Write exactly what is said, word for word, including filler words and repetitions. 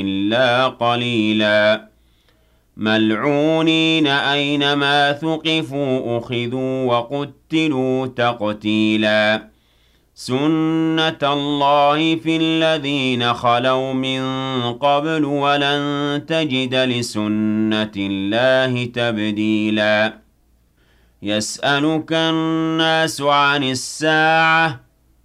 إِلَّا قَلِيلًا مَلْعُونِينَ أَيْنَمَا ثُقِفُوا أُخِذُوا وَقُتِّلُوا تَقْتِيلًا سُنَّةَ اللَّهِ فِي الَّذِينَ خَلَوْا مِن قَبْلُ وَلَن تَجِدَ لِسُنَّةِ اللَّهِ تَبْدِيلًا يَسْأَلُكَ النَّاسُ عَنِ السَّاعَةِ